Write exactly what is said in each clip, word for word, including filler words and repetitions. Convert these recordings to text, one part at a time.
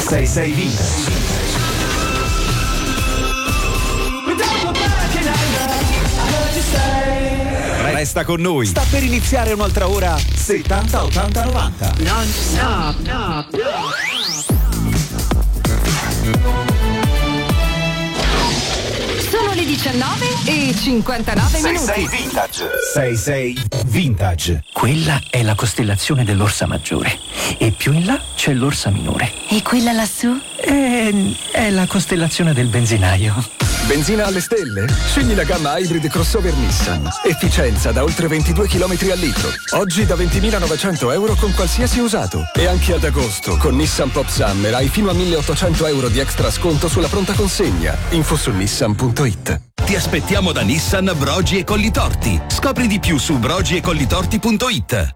sei sei Vintage. Resta con noi. Sta per iniziare un'altra ora settanta ottanta novanta. Non stop, no, no. Sono le diciannove e cinquantanove minuti. sei sei Vintage. sei sei Vintage. Quella è la costellazione dell'Orsa Maggiore e più in là c'è l'Orsa Minore. E quella lassù? È, è la costellazione del benzinaio. Benzina alle stelle? Scegli la gamma Hybrid crossover Nissan. Efficienza da oltre ventidue chilometri al litro. Oggi da ventimilanovecento euro con qualsiasi usato. E anche ad agosto con Nissan Pop Summer hai fino a milleottocento euro di extra sconto sulla pronta consegna. Info su nissan punto it. Ti aspettiamo da Nissan Brogi e Collitorti. Scopri di più su brogi e collitorti punto it.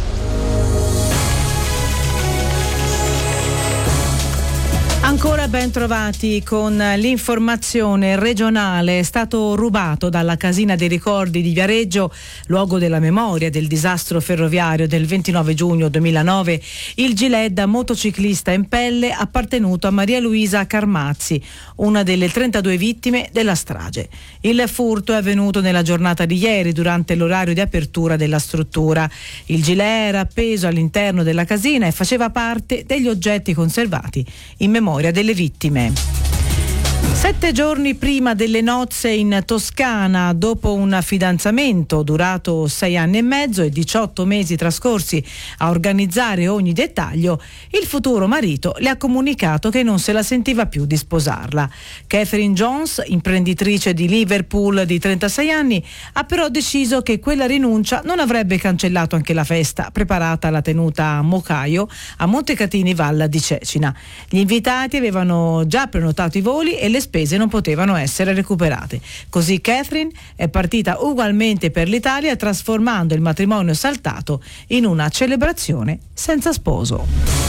Ancora ben trovati con l'informazione regionale. È stato rubato dalla Casina dei Ricordi di Viareggio, luogo della memoria del disastro ferroviario del ventinove giugno duemilanove, il gilet da motociclista in pelle appartenuto a Maria Luisa Carmazzi, una delle trentadue vittime della strage. Il furto è avvenuto nella giornata di ieri durante l'orario di apertura della struttura. Il gilet era appeso all'interno della casina e faceva parte degli oggetti conservati in memoria delle vittime. Sette giorni prima delle nozze in Toscana, dopo un fidanzamento durato sei anni e mezzo e diciotto mesi trascorsi a organizzare ogni dettaglio, il futuro marito le ha comunicato che non se la sentiva più di sposarla. Catherine Jones, imprenditrice di Liverpool di trentasei anni, ha però deciso che quella rinuncia non avrebbe cancellato anche la festa preparata alla tenuta a Mocaio a Montecatini Val di Cecina. Gli invitati avevano già prenotato i voli e le spese non potevano essere recuperate. Così Catherine è partita ugualmente per l'Italia, trasformando il matrimonio saltato in una celebrazione senza sposo.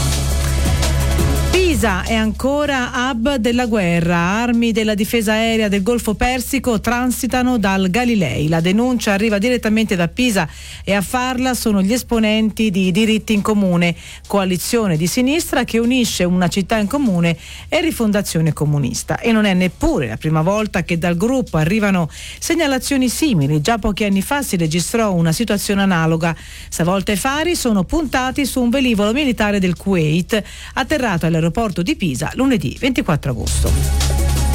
Pisa è ancora hub della guerra. Armi della difesa aerea del Golfo Persico transitano dal Galilei. La denuncia arriva direttamente da Pisa e a farla sono gli esponenti di Diritti in Comune, coalizione di sinistra che unisce Una città in comune e Rifondazione Comunista. E non è neppure la prima volta che dal gruppo arrivano segnalazioni simili. Già pochi anni fa si registrò una situazione analoga. Stavolta i fari sono puntati su un velivolo militare del Kuwait atterrato all'aeroporto di Pisa lunedì ventiquattro agosto.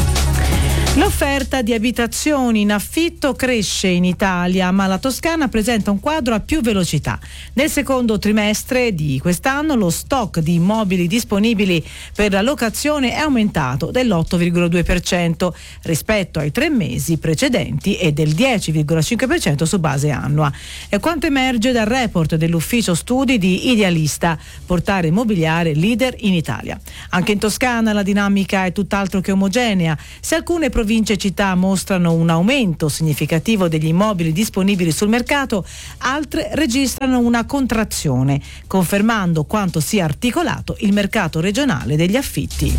L'offerta di abitazioni in affitto cresce in Italia, ma la Toscana presenta un quadro a più velocità. Nel secondo trimestre di quest'anno lo stock di immobili disponibili per la locazione è aumentato dell'otto virgola due per cento rispetto ai tre mesi precedenti e del dieci virgola cinque per cento su base annua. È quanto emerge dal report dell'ufficio studi di Idealista, portale immobiliare leader in Italia. Anche in Toscana la dinamica è tutt'altro che omogenea. Se alcune province e città mostrano un aumento significativo degli immobili disponibili sul mercato, altre registrano una contrazione, confermando quanto sia articolato il mercato regionale degli affitti.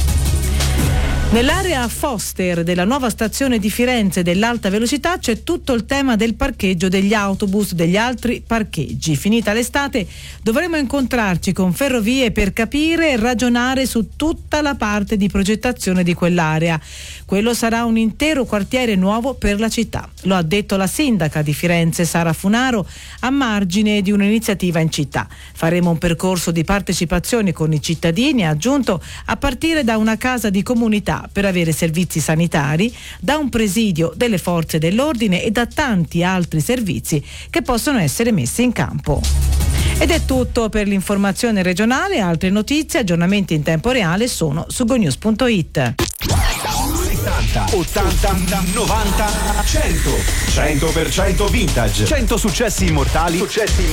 Nell'area Foster della nuova stazione di Firenze dell'alta velocità c'è tutto il tema del parcheggio degli autobus, degli altri parcheggi. Finita l'estate dovremo incontrarci con Ferrovie per capire e ragionare su tutta la parte di progettazione di quell'area. Quello sarà un intero quartiere nuovo per la città. Lo ha detto la sindaca di Firenze, Sara Funaro, a margine di un'iniziativa in città. Faremo un percorso di partecipazione con i cittadini, ha aggiunto, a partire da una casa di comunità per avere servizi sanitari, da un presidio delle forze dell'ordine e da tanti altri servizi che possono essere messi in campo. Ed è tutto per l'informazione regionale. Altre notizie, aggiornamenti in tempo reale sono su gonews punto it. settanta, ottanta, novanta, cento. cento per cento vintage. cento successi immortali. Successi